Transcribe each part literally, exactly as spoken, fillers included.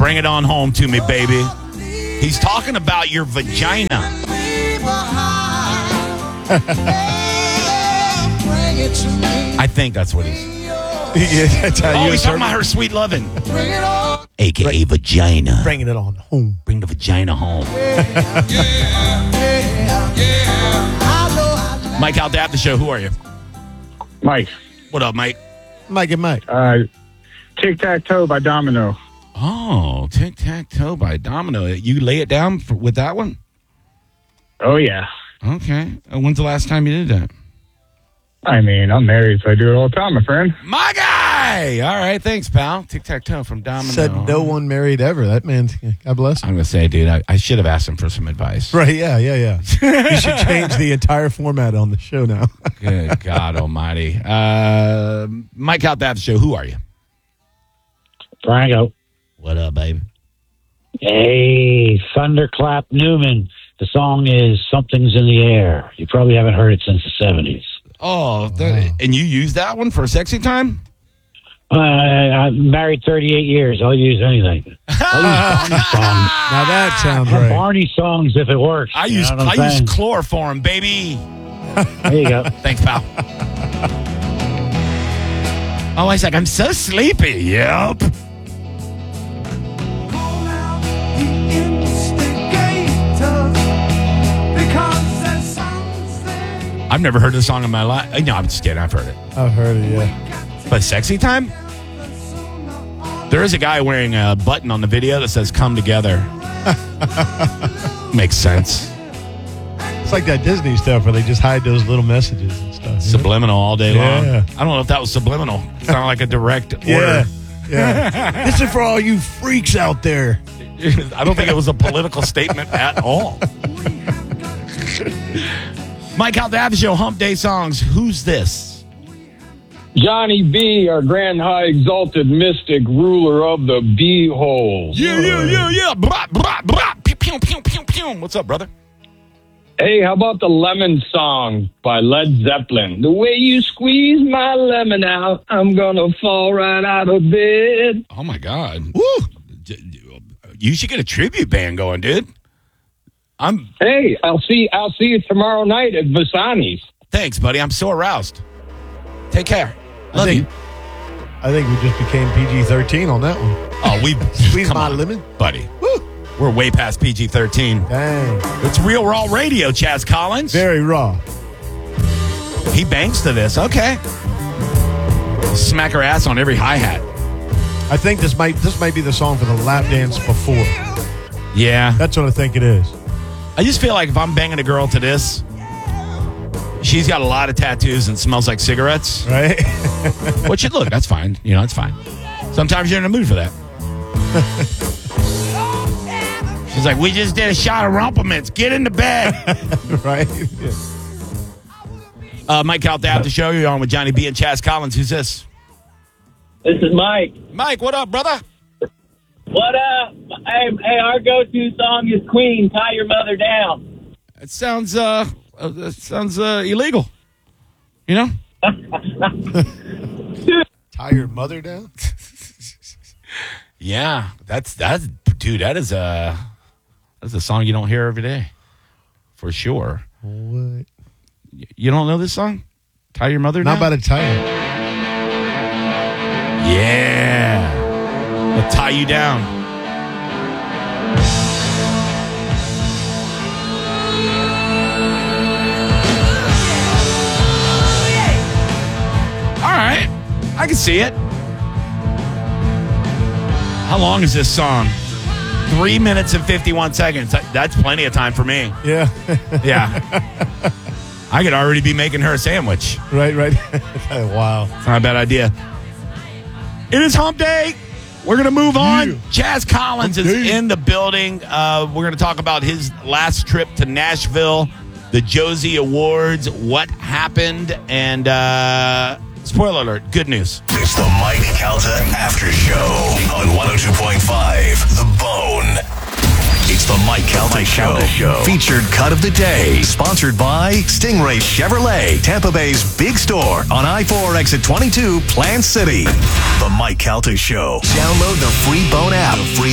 Bring it on home to me, baby. He's talking about your vagina. I think that's what he's... Yeah, that's how oh, you he's talking about her sweet loving. A K A Bring, vagina. Bringing it on home. Bring the vagina home. Mike out there at the show. Who are you? Mike. What up, Mike? Mike and Mike. Uh, Tic-Tac-Toe by Domino. Oh, Tic-Tac-Toe by Domino. You lay it down for, with that one? Oh, yeah. Okay. Uh, when's the last time you did that? I mean, I'm married, so I do it all the time, my friend. My guy! All right, thanks, pal. Tic-Tac-Toe from Domino. Said no one married ever. That man, God bless him. I'm going to say, dude, I, I should have asked him for some advice. Right, yeah, yeah, yeah. You should change the entire format on the show now. Good God almighty. Uh, Mike out there at the show. Who are you? Franco. What up, baby? Hey, Thunderclap Newman. The song is Something's in the Air. You probably haven't heard it since the seventies. Oh, that, wow. And you use that one for sexy time? Uh, I'm married thirty-eight years. I'll use anything. I'll use Barney songs. Now that sounds right. right. Barney songs if it works. I use I saying? use chloroform, baby. There you go. Thanks, pal. Oh, he's like, I'm so sleepy. Yep. I've never heard this song in my life. No, I'm just kidding. I've heard it. I've heard it, yeah. But sexy time? There is a guy wearing a button on the video that says come together. Makes sense. It's like that Disney stuff where they just hide those little messages and stuff. Subliminal all day yeah. long. I don't know if that was subliminal. It sounded like a direct order. Yeah. yeah. This is for all you freaks out there. I don't think it was a political statement at all. Mike out there at the show, Hump Day Songs. Who's this? Johnny B, our grand high exalted mystic ruler of the B-hole. Yeah, yeah, yeah, yeah. Blah, blah, blah. Pew, pew, pew, pew, pew. What's up, brother? Hey, how about the Lemon Song by Led Zeppelin? The way you squeeze my lemon out, I'm gonna fall right out of bed. Oh, my God. Woo! You should get a tribute band going, dude. I'm. Hey, I'll see. I'll see you tomorrow night at Vasani's. Thanks, buddy. I'm so aroused. Take care. Love I think, you. I think we just became P G thirteen on that one. Oh, we squeeze come my on, lemon, buddy. Woo. We're way past P G thirteen. Dang. It's Real Raw Radio, Chaz Collins. Very raw. He bangs to this. Okay. Smack her ass on every hi hat. I think this might this might be the song for the lap dance before. Yeah, that's what I think it is. I just feel like if I'm banging a girl to this, she's got a lot of tattoos and smells like cigarettes. Right. Which, look, that's fine. You know, that's fine. Sometimes you're in the mood for that. She's like, we just did a shot of Rumplements. Get into bed. Right. Yeah. Uh, Mike out there at the show. You're on with Johnny B and Chaz Collins. Who's this? This is Mike. Mike, what up, brother? What up? Hey, hey, our go-to song is Queen, Tie Your Mother Down. It sounds, uh, uh sounds uh, illegal. You know? Tie your mother down? Yeah, that's, that's, dude, that is a, that's a song you don't hear every day. For sure. What? You don't know this song? Tie Your Mother Down? Not about a tie. Yeah. I'll tie you down. All right. I can see it. How long is this song? Three minutes and fifty-one seconds. That's plenty of time for me. Yeah. Yeah. I could already be making her a sandwich. Right, right. Wow. It's not a bad idea. It is Hump Day. We're going to move on. Yeah. Chaz Collins is in the building. Uh, we're going to talk about his last trip to Nashville, the Josie Awards, what happened, and uh, spoiler alert, good news. It's the Mike Calta After Show on one oh two point five The Bone. It's the Mike Calta, Mike Show. Calta Show. Featured cut of the day. Sponsored by Stingray Chevrolet, Tampa Bay's big store on I four exit twenty-two, Plant City. The Mike Calta Show. Download the free Bone app. The free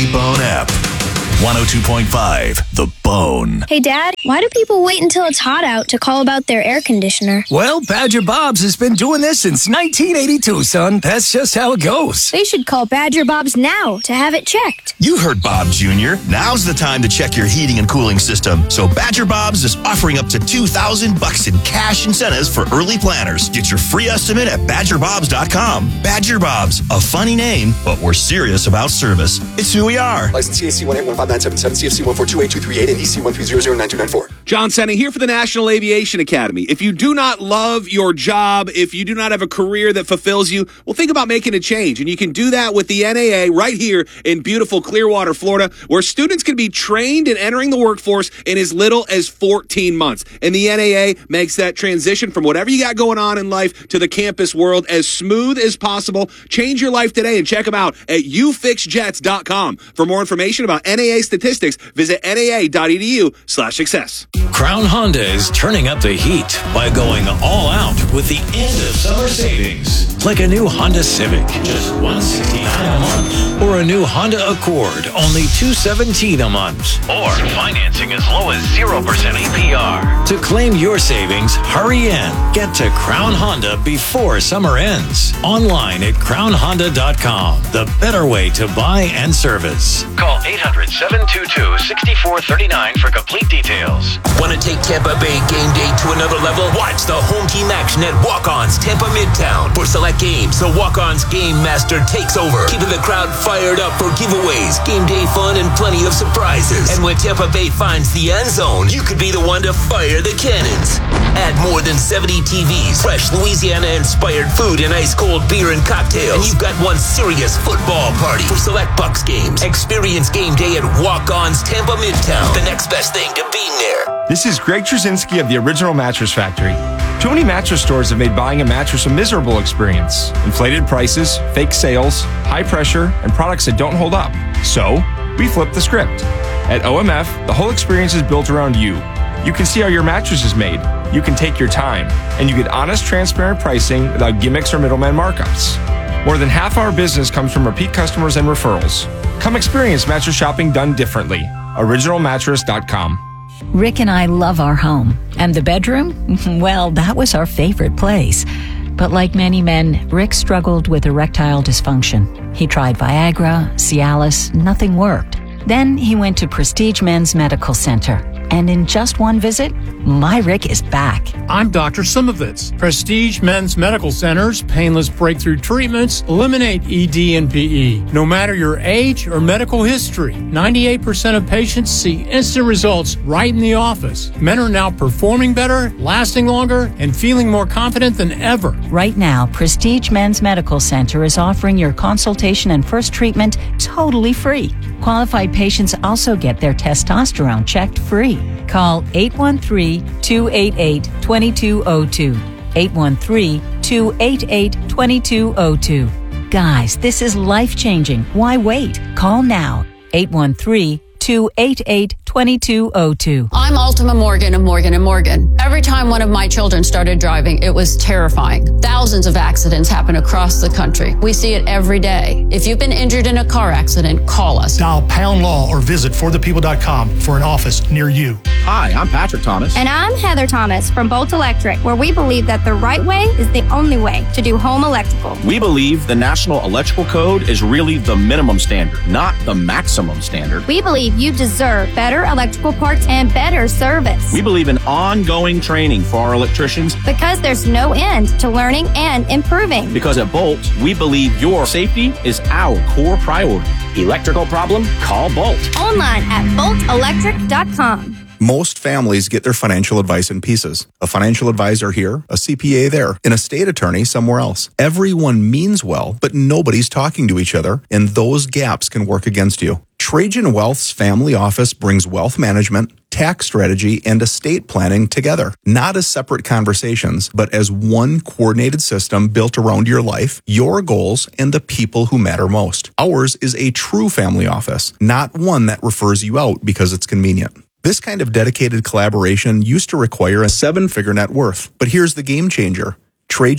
Bone app. one oh two point five, The Bone. Hey, Dad, why do people wait until it's hot out to call about their air conditioner? Well, Badger Bob's has been doing this since nineteen eighty-two, son. That's just how it goes. They should call Badger Bob's now to have it checked. You heard Bob Junior Now's the time to check your heating and cooling system. So Badger Bob's is offering up to two thousand bucks in cash incentives for early planners. Get your free estimate at badger bobs dot com. Badger Bob's, a funny name, but we're serious about service. It's who we are. License C A C one eight one five nine seven seven, C F C one four two eight two three eight, and E C one three zero zero nine two nine four. John Senning here for the National Aviation Academy. If you do not love your job, if you do not have a career that fulfills you, well, think about making a change. And you can do that with the N A A right here in beautiful Clearwater, Florida, where students can be trained in entering the workforce in as little as fourteen months. And the N A A makes that transition from whatever you got going on in life to the campus world as smooth as possible. Change your life today and check them out at u fix jets dot com. For more information about N A A statistics, visit N A A dot E D U slash success. Crown Honda is turning up the heat by going all out with the end of summer savings. Like a new Honda Civic, just one hundred sixty-nine dollars a month. Or a new Honda Accord, only two hundred seventeen dollars a month. Or financing as low as zero percent A P R. To claim your savings, hurry in. Get to Crown Honda before summer ends. Online at crown honda dot com. The better way to buy and service. Call eight hundred, seven two two, six four three nine for complete details. Want to take Tampa Bay game day to another level? Watch the home team action at Walk-On's Tampa Midtown. For select games, the Walk-On's Game Master takes over, keeping the crowd fired up for giveaways, game day fun, and plenty of surprises. And when Tampa Bay finds the end zone, you could be the one to fire the cannons. Add more than seventy T Vs, fresh Louisiana-inspired food, and ice-cold beer and cocktails. And you've got one serious football party. For select Bucks games, experience game day at Walk-On's Tampa Midtown. The next best thing to being there. This is Greg Trzynski of the Original Mattress Factory. Too many mattress stores have made buying a mattress a miserable experience. Inflated prices, fake sales, high pressure, and products that don't hold up. So, we flipped the script. At O M F, the whole experience is built around you. You can see how your mattress is made. You can take your time. And you get honest, transparent pricing without gimmicks or middleman markups. More than half our business comes from repeat customers and referrals. Come experience mattress shopping done differently. original mattress dot com. Rick and I love our home. And the bedroom? Well, that was our favorite place. But like many men, Rick struggled with erectile dysfunction. He tried Viagra, Cialis, nothing worked. Then he went to Prestige Men's Medical Center. And in just one visit, my Rick is back. I'm Doctor Simovitz. Prestige Men's Medical Center's painless breakthrough treatments eliminate E D and P E. No matter your age or medical history, ninety-eight percent of patients see instant results right in the office. Men are now performing better, lasting longer, and feeling more confident than ever. Right now, Prestige Men's Medical Center is offering your consultation and first treatment totally free. Qualified patients also get their testosterone checked free. Call eight one three, two eight eight, two two zero two. eight one three, two eight eight, two two zero two. Guys, this is life-changing. Why wait? Call now. eight one three, two eight eight, two two zero two. I'm Ultima Morgan of Morgan and Morgan. Every time one of my children started driving, it was terrifying. Thousands of accidents happen across the country. We see it every day. If you've been injured in a car accident, call us. Dial pound law or visit for the people dot com for an office near you. Hi, I'm Patrick Thomas. And I'm Heather Thomas from Bolt Electric, where we believe that the right way is the only way to do home electrical. We believe the National Electrical Code is really the minimum standard, not the maximum standard. We believe you deserve better electrical parts and better service. We believe in ongoing training for our electricians because there's no end to learning and improving. Because at Bolt, we believe your safety is our core priority. Electrical problem? Call Bolt. Online at bolt electric dot com. Most families get their financial advice in pieces. A financial advisor here, a C P A there, an estate attorney somewhere else. Everyone means well, but nobody's talking to each other, and those gaps can work against you. Trajan Wealth's family office brings wealth management, tax strategy, and estate planning together, not as separate conversations, but as one coordinated system built around your life, your goals, and the people who matter most. Ours is a true family office, not one that refers you out because it's convenient. This kind of dedicated collaboration used to require a seven-figure net worth, but here's the game changer. Trajan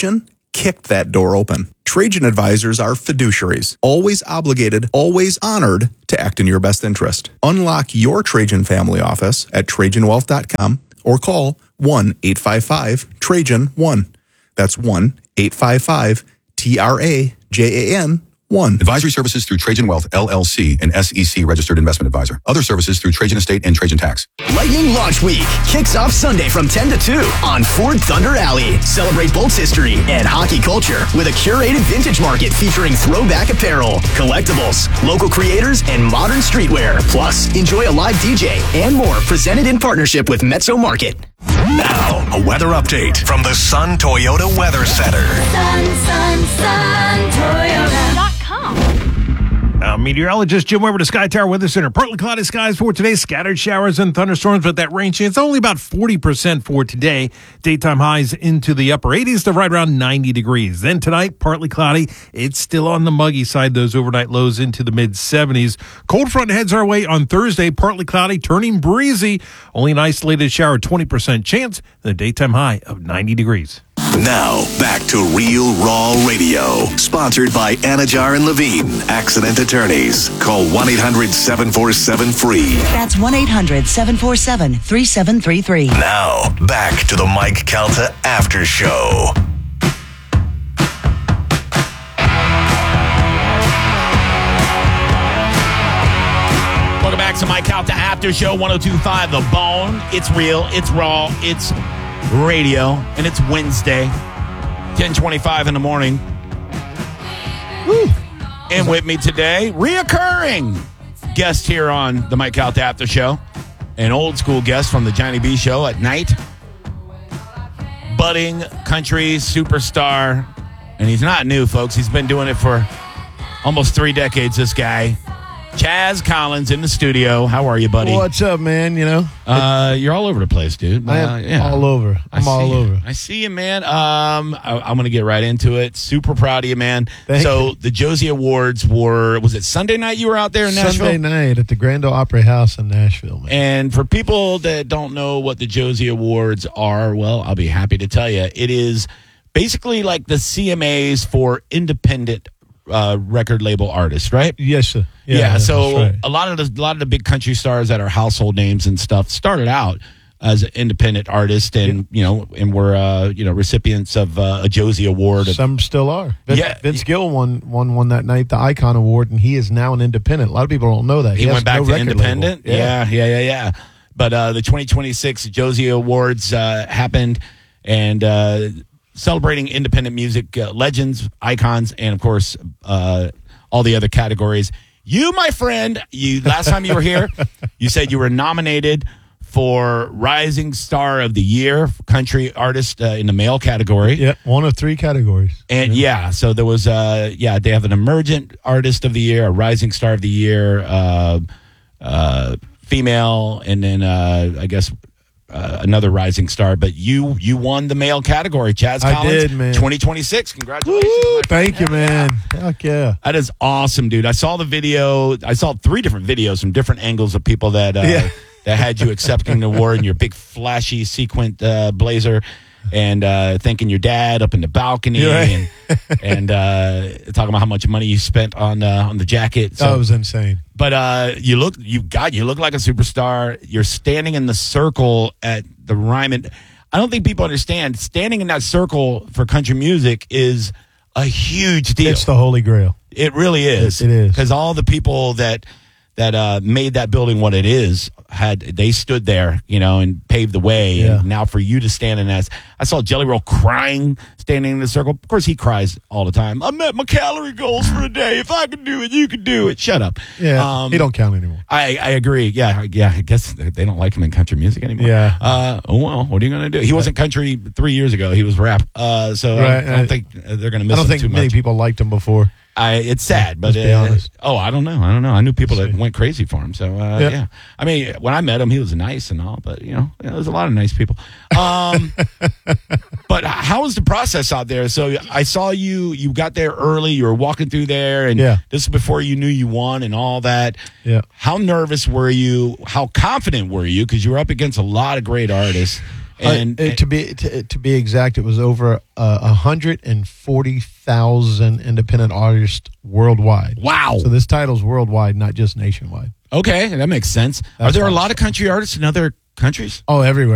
kicked that door open. Trajan advisors are fiduciaries, always obligated, always honored to act in your best interest. Unlock your Trajan family office at Trajan Wealth dot com or call one eight five five Trajan one. That's one eight five five T R A J A N one. Advisory services through Trajan Wealth, L L C, an S E C registered investment advisor. Other services through Trajan Estate and Trajan Tax. Lightning Launch Week kicks off Sunday from ten to two on Ford Thunder Alley. Celebrate Bolts history and hockey culture with a curated vintage market featuring throwback apparel, collectibles, local creators, and modern streetwear. Plus, enjoy a live D J and more presented in partnership with Mezzo Market. Now, a weather update from the Sun Toyota Weather Center. Sun, sun, sun, Toyota dot com. Uh, meteorologist Jim Weber to Sky Tower Weather Center. Partly cloudy skies for today. Scattered showers and thunderstorms, but that rain chance only about forty percent for today. Daytime highs into the upper eighties to right around ninety degrees. Then tonight, partly cloudy. It's still on the muggy side. Those overnight lows into the mid seventies. Cold front heads our way on Thursday. Partly cloudy, turning breezy. Only an isolated shower, twenty percent chance. And a daytime high of ninety degrees. Now, back to Real Raw Radio. Sponsored by Anajar and Levine, accident attorneys. Call one eight hundred seven four seven free. That's one eight hundred seven four seven three seven three three. Now, back to the Mike Calta After Show. Welcome back to Mike Calta After Show, one oh two point five The Bone. It's real, it's raw, it's radio, and it's Wednesday, ten twenty-five in the morning. Woo. And with me today, reoccurring guest here on the Mike Calta After Show, an old school guest from the Johnny B Show at night, budding country superstar, and he's not new, folks. He's been doing it for almost three decades, this guy. Chaz Collins in the studio. How are you, buddy? What's up, man? You know, uh, you're all over the place, dude. I am uh, yeah. all over. I'm all you. over. I see you, man. Um, I, I'm going to get right into it. Super proud of you, man. Thank so you. The Josie Awards were, was it Sunday night you were out there in Nashville? Sunday night at the Grand Ole Opry House in Nashville, man. And for people that don't know what the Josie Awards are, well, I'll be happy to tell you. It is basically like the C M As for independent Uh, record label artists, right? Yes, sir. Yeah. Yeah, so right. a lot of the a lot of the big country stars that are household names and stuff started out as independent artists, and yeah. you know, and were uh, you know recipients of uh, a Josie Award. Some still are. Vince, yeah, Vince Gill won won one that night, the Icon Award, and he is now an independent. A lot of people don't know that. He, he went back no to independent. Yeah. yeah, yeah, yeah, yeah. But uh, the twenty twenty-six Josie Awards uh, happened, and. Uh, celebrating independent music uh, legends, icons, and of course, uh, all the other categories. You, my friend, you last time you were here, you said you were nominated for Rising Star of the Year, country artist uh, in the male category. Yeah, one of three categories. And yeah, yeah so there was, uh, yeah, they have an emergent artist of the year, a Rising Star of the Year, uh, uh, female, and then uh, I guess. Uh, another rising star, but you you won the male category, Chaz Collins. I did, man. twenty twenty-six. Congratulations. Woo, thank you, man. Heck yeah. That is awesome, dude. I saw the video. I saw three different videos from different angles of people that uh, yeah. that had you accepting the award in your big flashy sequined uh, blazer, and uh, thanking your dad up in the balcony, right. and and uh, talking about how much money you spent on uh, on the jacket. So, that was insane. But uh, you look, you God, you look like a superstar. You're standing in the circle at the Ryman. I don't think people understand. Standing in that circle for country music is a huge deal. It's the Holy Grail. It really is. It, it is because all the people that that uh, made that building what it is had they stood there, you know, and paved the way. Yeah. And now for you to stand in that, I saw Jelly Roll crying, standing in the circle. Of course, he cries all the time. I met my calorie goals for a day. If I could do it, you could do it. Shut up. Yeah, um, he don't count anymore. I, I agree. Yeah, yeah. I guess they don't like him in country music anymore. Yeah. Uh, oh, well, what are you going to do? He wasn't country three years ago. He was rap. Uh, so right. I, I don't think they're going to miss him too much. I don't think many much. people liked him before. I, it's sad, but Let's be uh, honest. oh, I don't know. I don't know. I knew people that went crazy for him. So uh, Yep. yeah, I mean, when I met him, he was nice and all, but you know, yeah, there's a lot of nice people. Um, but how was the process out there? So I saw you. You got there early. You were walking through there, and Yeah. this is before you knew you won and all that. Yeah. How nervous were you? How confident were you? Because you were up against a lot of great artists. And, uh, and to be to, to be exact, it was over uh, one hundred forty thousand independent artists worldwide. Wow! So this title's worldwide, not just nationwide. Okay, that makes sense. That's Are there a awesome. lot of country artists in other countries? Oh, everywhere.